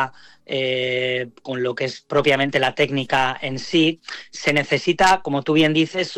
ya con lo que es propiamente la técnica en sí, se necesita, como tú bien dices,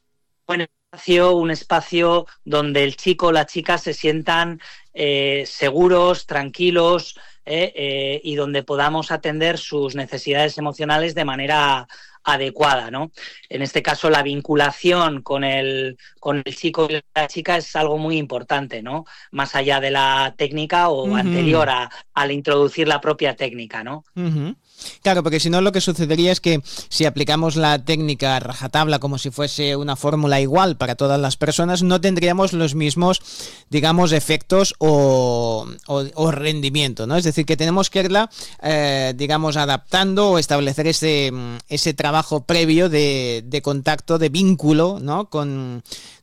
un espacio donde el chico o la chica se sientan seguros, tranquilos, y donde podamos atender sus necesidades emocionales de manera adecuada, ¿no? En este caso, la vinculación con el chico y la chica es algo muy importante, ¿no? Más allá de la técnica o anterior al introducir la propia técnica, ¿no? Uh-huh. Claro, porque si no lo que sucedería es que si aplicamos la técnica a rajatabla como si fuese una fórmula igual para todas las personas, no tendríamos los mismos, digamos, efectos o rendimiento, ¿no? Es decir, que tenemos que irla, digamos, adaptando o establecer ese trabajo previo de contacto, de vínculo, ¿no? Con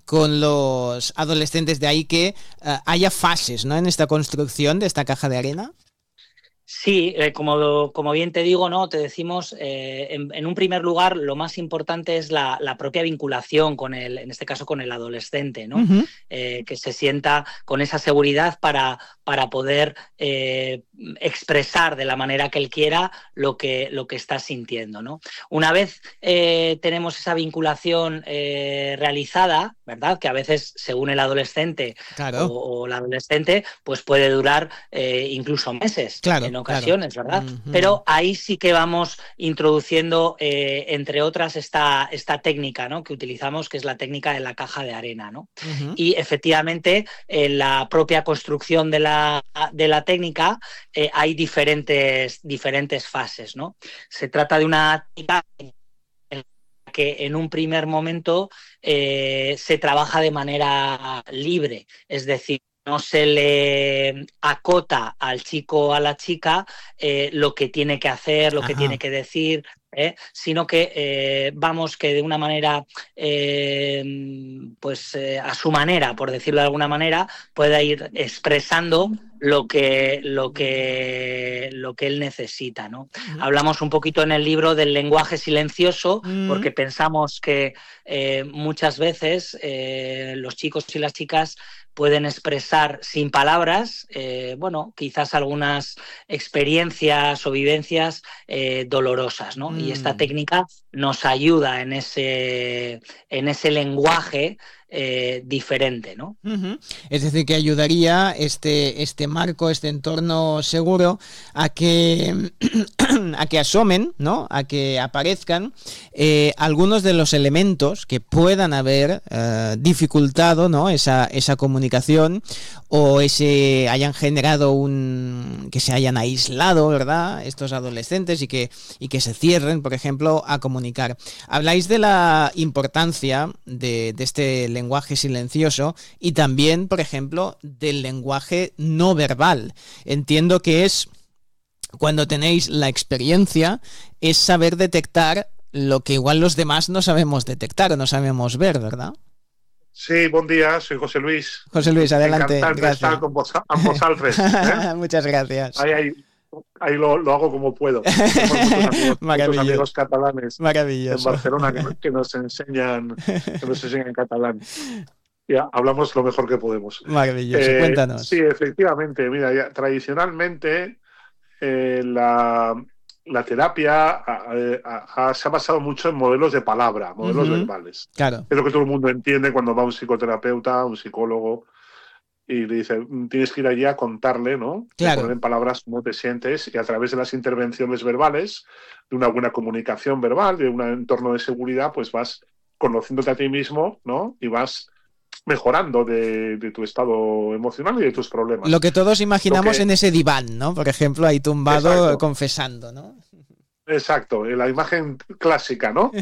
los adolescentes, de ahí que haya fases, ¿no? En esta construcción de esta caja de arena. Sí, como bien te digo, ¿no? Te decimos, en un primer lugar, lo más importante es la propia vinculación con en este caso con el adolescente, ¿no? Uh-huh. Que se sienta con esa seguridad para poder expresar de la manera que él quiera lo que está sintiendo, ¿no? Una vez tenemos esa vinculación realizada, ¿verdad? Que a veces, según el adolescente, claro, o la adolescente, pues puede durar incluso meses. Claro, En ocasiones, claro. ¿verdad? Uh-huh. Pero ahí sí que vamos introduciendo, entre otras, esta técnica, ¿no? Que utilizamos, que es la técnica de la caja de arena, ¿no? Uh-huh. Y efectivamente, en la propia construcción de la técnica hay diferentes fases, ¿no? Se trata de una técnica que en un primer momento se trabaja de manera libre, es decir, no se le acota al chico o a la chica lo que tiene que hacer, lo que tiene que decir, sino que vamos que de una manera, a su manera, por decirlo de alguna manera, pueda ir expresando lo que él necesita, ¿no? Uh-huh. Hablamos un poquito en el libro del lenguaje silencioso, porque pensamos que muchas veces los chicos y las chicas pueden expresar sin palabras, quizás algunas experiencias o vivencias dolorosas, ¿no? Y esta técnica nos ayuda en ese lenguaje diferente, ¿no? Uh-huh. Es decir, que ayudaría este marco, este entorno seguro a que asomen, ¿no? A que aparezcan algunos de los elementos que puedan haber dificultado, ¿no? esa comunicación, o hayan generado que se hayan aislado, ¿verdad? Estos adolescentes y que se cierren, por ejemplo, a comunicar. Habláis de la importancia de este lenguaje silencioso y también, por ejemplo, del lenguaje no verbal. Entiendo que es, cuando tenéis la experiencia, es saber detectar lo que igual los demás no sabemos detectar o no sabemos ver, ¿verdad? Sí, buen día, soy José Luis. José Luis, adelante. Encantado de estar con vosaltres. Muchas gracias. Ahí lo hago como puedo. Tenemos muchos amigos catalanes en Barcelona que nos enseñan catalán. Ya, hablamos lo mejor que podemos. Maravilloso, cuéntanos. Sí, efectivamente. Mira, tradicionalmente la terapia se ha basado mucho en modelos de palabra, modelos verbales. Claro. Es lo que todo el mundo entiende cuando va a un psicoterapeuta, un psicólogo, y le dice, tienes que ir allí a contarle, ¿no? Claro. Poner en palabras cómo te sientes, y a través de las intervenciones verbales, de una buena comunicación verbal, de un entorno de seguridad, pues vas conociéndote a ti mismo, ¿no? Y vas mejorando de tu estado emocional y de tus problemas. Lo que todos imaginamos en ese diván, ¿no? Por ejemplo, ahí tumbado. Exacto. Confesando, ¿no? Exacto, la imagen clásica, ¿no?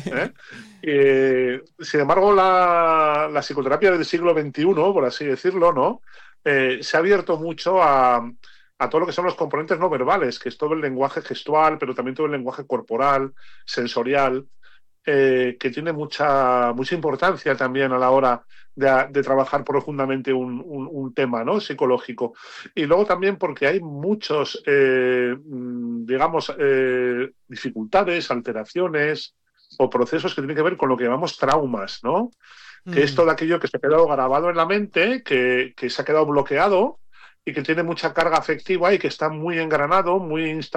Sin embargo, la psicoterapia del siglo XXI, por así decirlo, ¿no? Se ha abierto mucho a todo lo que son los componentes no verbales, que es todo el lenguaje gestual, pero también todo el lenguaje corporal, sensorial, que tiene mucha mucha también a la hora de trabajar profundamente un tema, ¿no? Psicológico. Y luego también porque hay muchos, dificultades, alteraciones o procesos que tienen que ver con lo que llamamos traumas, ¿no? Que es todo aquello que se ha quedado grabado en la mente, que se ha quedado bloqueado y que tiene mucha carga afectiva y que está muy engranado, muy instalado